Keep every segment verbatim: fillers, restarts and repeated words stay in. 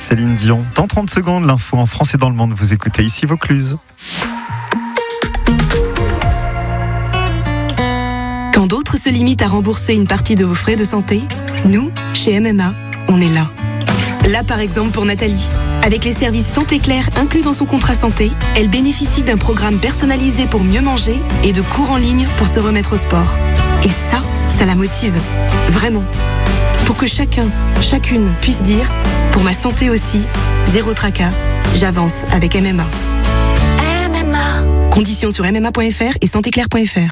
Céline Dion. Dans trente secondes, l'info en France et dans le monde. Vous écoutez ici Vaucluse. Quand d'autres se limitent à rembourser une partie de vos frais de santé, nous, chez M M A, on est là. Là, par exemple, pour Nathalie. Avec les services Santé Claire inclus dans son contrat santé, elle bénéficie d'un programme personnalisé pour mieux manger et de cours en ligne pour se remettre au sport. Et ça, ça la motive. Vraiment. Pour que chacun, chacune puisse dire « Pour ma santé aussi, zéro tracas, j'avance avec M M A ». M M A. Conditions sur m m a point f r et santé claire point f r.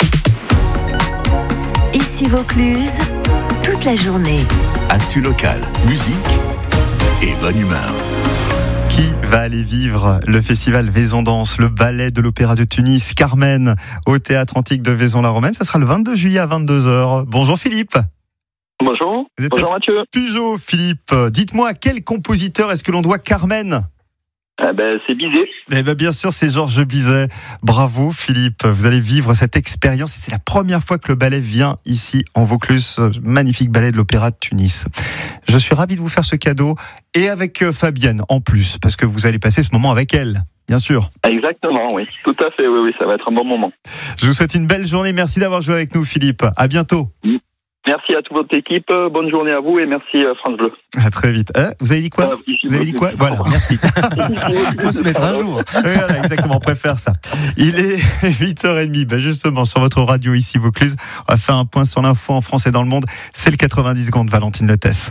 Ici Vaucluse, toute la journée. Actu local, musique et bonne humeur. Qui va aller vivre le festival Vaison Danse, le ballet de l'Opéra de Tunis, Carmen, au Théâtre Antique de Vaison-la-Romaine? Ça sera le vingt-deux juillet à vingt-deux heures. Bonjour Philippe. Bonjour. Vous êtes Bonjour Mathieu. Pujol, Philippe. Dites-moi, à quel compositeur est-ce que l'on doit Carmen? Eh ben, c'est Bizet. Eh ben, bien sûr, c'est Georges Bizet. Bravo Philippe, vous allez vivre cette expérience et c'est la première fois que le ballet vient ici en Vaucluse, magnifique ballet de l'Opéra de Tunis. Je suis ravi de vous faire ce cadeau et avec Fabienne en plus, parce que vous allez passer ce moment avec elle, bien sûr. Exactement, oui, tout à fait, oui, oui, ça va être un bon moment. Je vous souhaite une belle journée, merci d'avoir joué avec nous Philippe, à bientôt. Mmh. Merci à toute votre équipe, bonne journée à vous et merci France Bleu. À très vite. Euh, vous avez dit quoi euh, Vous avez dit quoi Voilà, merci. Il faut se mettre à jour. Voilà, exactement, on préfère ça. Il est huit heures trente, ben justement, sur votre radio ici Vaucluse. On va faire un point sur l'info en France et dans le monde. C'est le quatre-vingt-dix secondes, Valentine Letès.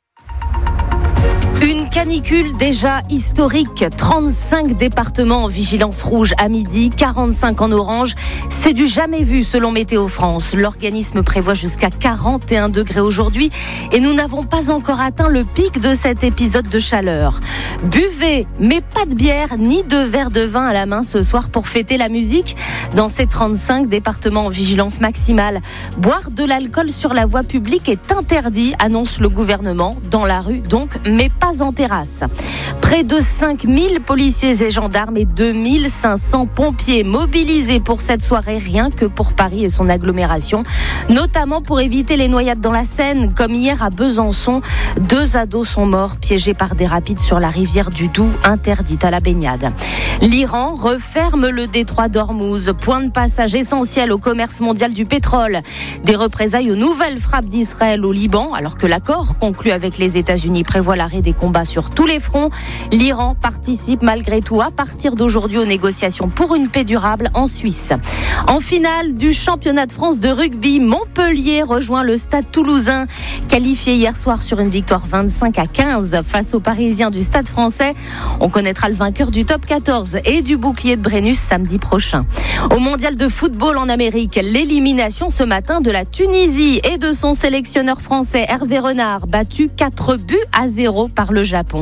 Une canicule déjà historique, trente-cinq départements en vigilance rouge à midi, quarante-cinq en orange. C'est du jamais vu selon Météo France. L'organisme prévoit jusqu'à quarante et un degrés aujourd'hui et nous n'avons pas encore atteint le pic de cet épisode de chaleur. Buvez, mais pas de bière ni de verre de vin à la main ce soir pour fêter la musique. Dans ces trente-cinq départements en vigilance maximale, boire de l'alcool sur la voie publique est interdit, annonce le gouvernement, dans la rue donc, mais pas en terrasse. Près de cinq mille policiers et gendarmes et deux mille cinq cents pompiers mobilisés pour cette soirée, rien que pour Paris et son agglomération, notamment pour éviter les noyades dans la Seine, comme hier à Besançon. Deux ados sont morts piégés par des rapides sur la rivière du Doubs, interdite à la baignade. L'Iran referme le détroit d'Ormuz, point de passage essentiel au commerce mondial du pétrole. Des représailles aux nouvelles frappes d'Israël au Liban, alors que l'accord conclu avec les États-Unis prévoit l'arrêt des combats sur tous les fronts. L'Iran participe malgré tout à partir d'aujourd'hui aux négociations pour une paix durable en Suisse. En finale du championnat de France de rugby, Montpellier rejoint le Stade Toulousain, qualifié hier soir sur une victoire vingt-cinq à quinze face aux Parisiens du Stade Français. On connaîtra le vainqueur du top quatorze et du bouclier de Brennus samedi prochain. Au mondial de football en Amérique, l'élimination ce matin de la Tunisie et de son sélectionneur français Hervé Renard, battu quatre buts à zéro par le Japon.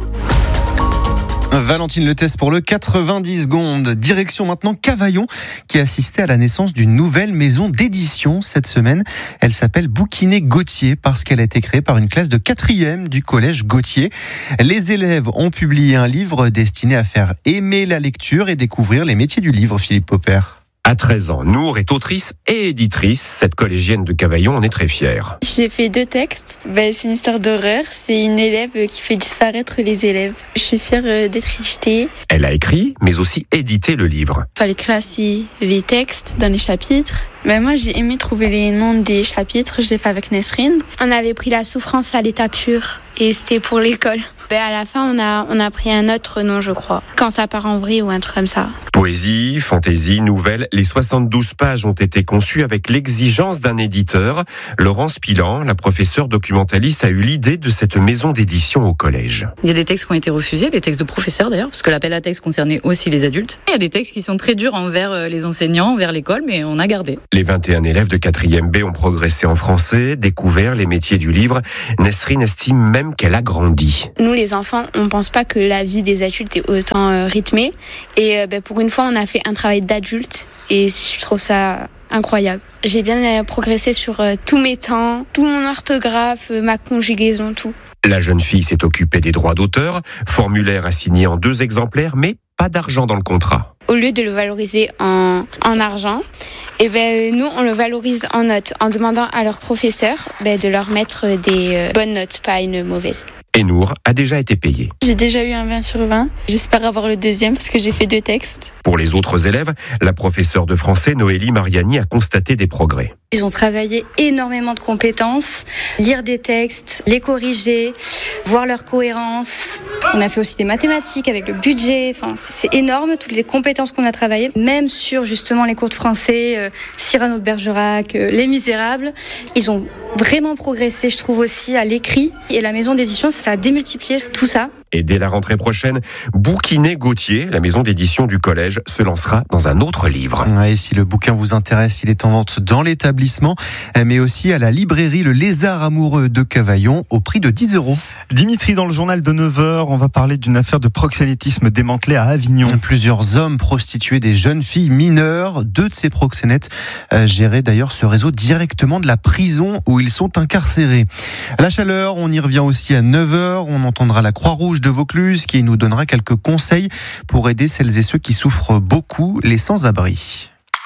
Valentine Letès pour le quatre-vingt-dix secondes. Direction maintenant Cavaillon, qui a assisté à la naissance d'une nouvelle maison d'édition cette semaine. Elle s'appelle Bouquinet Gauthier parce qu'elle a été créée par une classe de quatrième du collège Gauthier. Les élèves ont publié un livre destiné à faire aimer la lecture et découvrir les métiers du livre, Philippe Popper. À treize ans, Nour est autrice et éditrice. Cette collégienne de Cavaillon en est très fière. J'ai fait deux textes. Ben, c'est une histoire d'horreur. C'est une élève qui fait disparaître les élèves. Je suis fière d'être éditée. Elle a écrit, mais aussi édité le livre. Il fallait classer les textes dans les chapitres. Ben, moi, j'ai aimé trouver les noms des chapitres. Je l'ai fait avec Nesrine. On avait pris la souffrance à l'état pur et c'était pour l'école. Ben, à la fin, on a, on a pris un autre nom, je crois. Quand ça part en vrille ou un truc comme ça. Poésie, fantaisie, nouvelles, les soixante-douze pages ont été conçues avec l'exigence d'un éditeur. Laurence Pilan, la professeure documentaliste, a eu l'idée de cette maison d'édition au collège. Il y a des textes qui ont été refusés, des textes de professeurs d'ailleurs, parce que l'appel à texte concernait aussi les adultes. Il y a des textes qui sont très durs envers les enseignants, envers l'école, mais on a gardé. Les vingt et un élèves de quatrième B ont progressé en français, découvert les métiers du livre. Nesrine estime même qu'elle a grandi. Nous, les enfants, on ne pense pas que la vie des adultes est autant euh, rythmée. Et euh, ben, pour une fois, on a fait un travail d'adulte et je trouve ça incroyable. J'ai bien euh, progressé sur euh, tous mes temps, tout mon orthographe, euh, ma conjugaison, tout. La jeune fille s'est occupée des droits d'auteur, formulaire à signer en deux exemplaires, mais pas d'argent dans le contrat. Au lieu de le valoriser en, en argent, eh ben, nous, on le valorise en notes, en demandant à leurs professeurs ben, de leur mettre des euh, bonnes notes, pas une mauvaise. Et Nour a déjà été payé. J'ai déjà eu un vingt sur vingt. J'espère avoir le deuxième parce que j'ai fait deux textes. Pour les autres élèves, la professeure de français Noélie Mariani a constaté des progrès. Ils ont travaillé énormément de compétences, lire des textes, les corriger, voir leur cohérence. On a fait aussi des mathématiques avec le budget. Enfin, c'est énorme toutes les compétences qu'on a travaillées, même sur justement les cours de français, euh, Cyrano de Bergerac, euh, Les Misérables. Ils ont vraiment progressé, je trouve aussi à l'écrit. Et la maison d'édition, ça a démultiplié tout ça. Et dès la rentrée prochaine, Bouquinet Gauthier, la maison d'édition du collège, se lancera dans un autre livre. Et si le bouquin vous intéresse, il est en vente dans l'établissement, mais aussi à la librairie Le Lézard Amoureux de Cavaillon au prix de dix euros. Dimitri, dans le journal de neuf heures, on va parler d'une affaire de proxénétisme démantelée à Avignon. Plusieurs hommes prostituaient des jeunes filles mineures. Deux de ces proxénètes euh, géraient d'ailleurs ce réseau directement de la prison où ils sont incarcérés. La chaleur, on y revient aussi à neuf heures. On entendra la Croix-Rouge de Vaucluse qui nous donnera quelques conseils pour aider celles et ceux qui souffrent beaucoup, les sans-abri.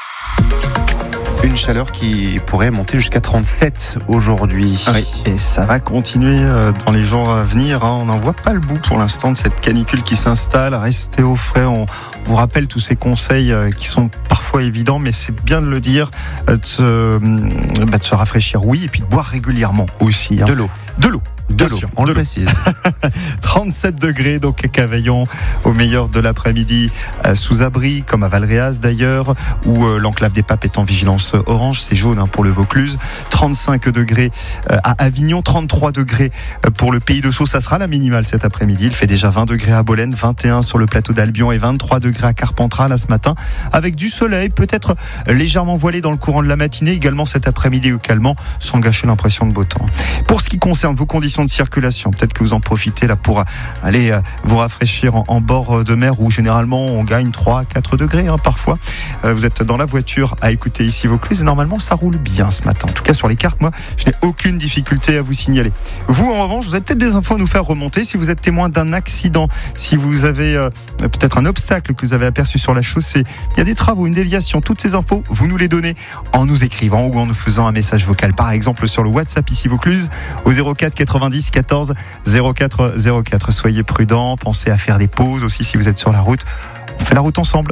Une chaleur qui pourrait monter jusqu'à trente-sept aujourd'hui. Oui, et ça va continuer dans les jours à venir. On n'en voit pas le bout pour l'instant de cette canicule qui s'installe. Restez au frais. On vous rappelle tous ces conseils qui sont parfois évidents, mais c'est bien de le dire, de se, bah de se rafraîchir, oui, et puis de boire régulièrement aussi. De l'eau. De l'eau. De l'eau, on le précise. trente-sept degrés donc à Cavaillon au meilleur de l'après-midi, euh, sous abri comme à Valréas d'ailleurs, où euh, l'enclave des Papes est en vigilance orange, c'est jaune hein, pour le Vaucluse. trente-cinq degrés euh, à Avignon, trente-trois degrés euh, pour le Pays de Sceaux, ça sera la minimale cet après-midi. Il fait déjà vingt degrés à Bolène, vingt et un sur le plateau d'Albion et vingt-trois degrés à Carpentras là ce matin, avec du soleil, peut-être légèrement voilé dans le courant de la matinée, également cet après-midi localement, sans gâcher l'impression de beau temps. Pour ce qui concerne vos conditions de circulation, peut-être que vous en profitez là pour aller vous rafraîchir en, en bord de mer où généralement on gagne trois à quatre degrés hein, parfois. Euh, vous êtes dans la voiture à écouter ici Vaucluse et normalement ça roule bien ce matin. En tout cas sur les cartes, moi je n'ai aucune difficulté à vous signaler. Vous en revanche, vous avez peut-être des infos à nous faire remonter si vous êtes témoin d'un accident, si vous avez euh, peut-être un obstacle que vous avez aperçu sur la chaussée, il y a des travaux, une déviation, toutes ces infos, vous nous les donnez en nous écrivant ou en nous faisant un message vocal, par exemple sur le WhatsApp ici Vaucluse au zéro quatre quatre-vingt-dix quatorze zéro quatre zéro quatre. Soyez prudents, pensez à faire des pauses aussi si vous êtes sur la route. On fait la route ensemble.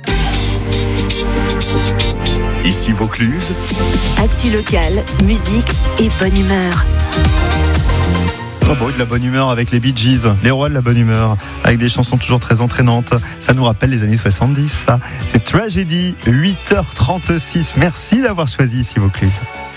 Ici Vaucluse. Actu locale, musique et bonne humeur. Oh bon, de la bonne humeur avec les Bee Gees, les rois de la bonne humeur, avec des chansons toujours très entraînantes. Ça nous rappelle les années soixante-dix, ça. C'est Tragedy, huit heures trente-six. Merci d'avoir choisi ici Vaucluse.